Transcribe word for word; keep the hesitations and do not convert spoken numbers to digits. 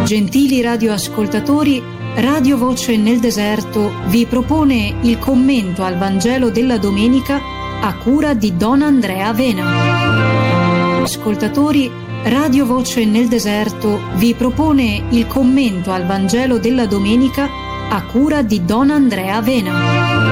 Gentili radioascoltatori, Radio Voce nel Deserto vi propone il commento al Vangelo della domenica a cura di Don Andrea Avena. Ascoltatori, Radio Voce nel Deserto vi propone il commento al Vangelo della domenica a cura di Don Andrea Avena.